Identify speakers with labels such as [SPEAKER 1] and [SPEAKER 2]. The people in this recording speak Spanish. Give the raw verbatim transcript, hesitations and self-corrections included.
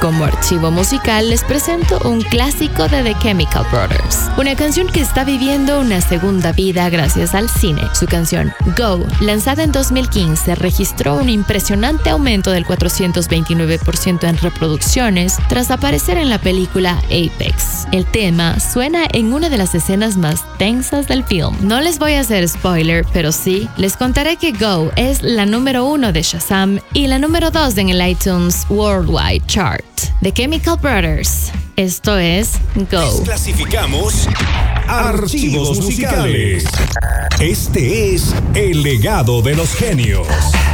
[SPEAKER 1] como archivo musical les presento un clásico de The Chemical Brothers, una canción que está viviendo una segunda vida gracias al cine. Su canción Go, lanzada en dos mil quince, registró un impresionante aumento del cuatrocientos veintinueve por ciento en reproducciones tras aparecer en la película Apex. El tema suena en una de las escenas más tensas del film. No les voy a hacer spoiler, pero sí les contaré que Go es la número uno de Shazam y la número dos en el iTunes Worldwide Chart. The Chemical Brothers. Esto es Go.
[SPEAKER 2] Clasificamos archivos musicales. Este es el legado de los genios.